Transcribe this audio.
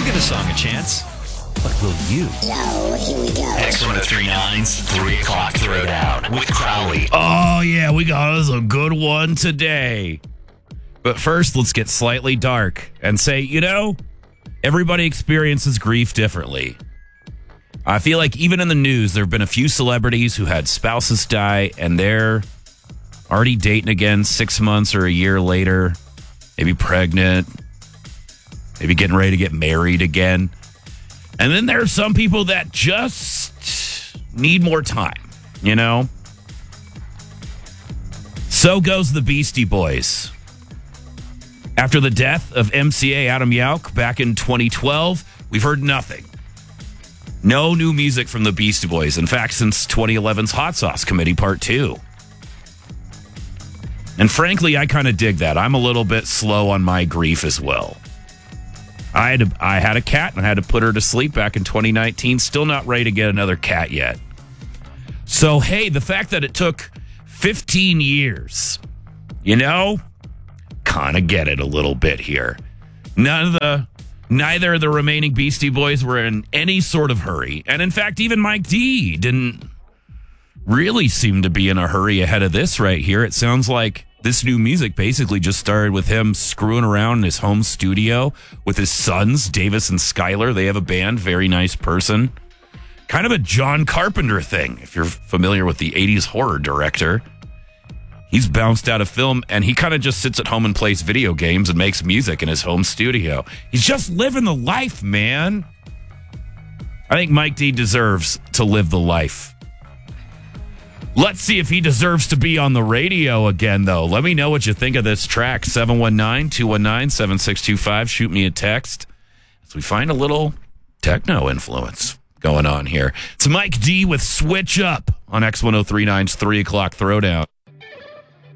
give a song a chance. But will you? So, here we go. X1039's 3 o'clock throwdown with Crowley. Oh, yeah, we got us a good one today. But first, let's get slightly dark and say, everybody experiences grief differently. I feel like even in the news, there have been a few celebrities who had spouses die, and they're already dating again 6 months or a year later, maybe pregnant, maybe getting ready to get married again. And then there are some people that just need more time, So goes the Beastie Boys. After the death of MCA Adam Yauch back in 2012, we've heard nothing. No new music from the Beastie Boys. In fact, since 2011's Hot Sauce Committee Part 2. And frankly, I kind of dig that. I'm a little bit slow on my grief as well. I had a cat and I had to put her to sleep back in 2019. Still not ready to get another cat yet. So, hey, the fact that it took 15 years, kind of get it a little bit here. Neither of the remaining Beastie Boys were in any sort of hurry. And in fact, even Mike D didn't really seem to be in a hurry ahead of this right here. It sounds like this new music basically just started with him screwing around in his home studio with his sons, Davis and Skylar. They have a band, very nice person. Kind of a John Carpenter thing, if you're familiar with the 80s horror director. He's bounced out of film, and he kind of just sits at home and plays video games and makes music in his home studio. He's just living the life, man. I think Mike D deserves to live the life. Let's see if he deserves to be on the radio again, though. Let me know what you think of this track. 719-219-7625. Shoot me a text as we find a little techno influence going on here. It's Mike D with Switch Up on X1039's 3 o'clock throwdown.